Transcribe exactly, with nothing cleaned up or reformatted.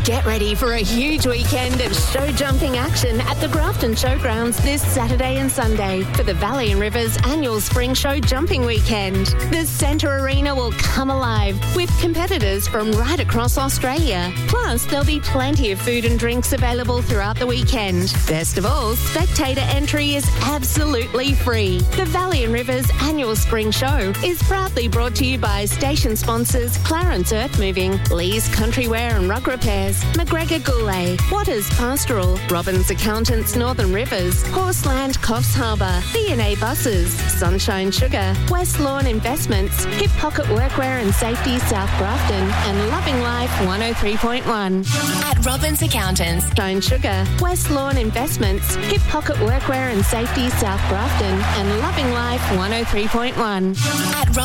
Get ready for a huge weekend of show jumping action at the Grafton Showgrounds this Saturday and Sunday for the Valley and Rivers annual Spring Show Jumping Weekend. The Centre Arena will come alive with competitors from right across Australia. Plus, there'll be plenty of food and drinks available throughout the weekend. Best of all, spectator entry is absolutely free. The Valley and Rivers annual Spring Show is proudly brought to you by station sponsors Clarence Earth Moving, Lee's Country Wear and Rug Repairs, McGregor Goulet, Waters Pastoral, Robbins Accountants Northern Rivers, Horseland Coffs Harbour, B and A Buses, Sunshine Sugar, West Lawn Investments, Hip Pocket Workwear and Safety South Grafton, and Loving Life one oh three point one. At Robbins Accountants, Sunshine Sugar, West Lawn Investments, Hip Pocket Workwear and Safety South Grafton, and Loving Life one oh three point one. At